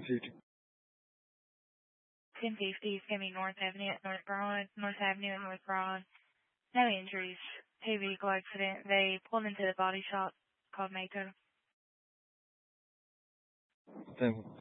Future. 1050, Femi North Avenue at North Broad, North Avenue at North Broad. No injuries. 2 vehicle accident. They pulled into the body shop called Mako. 10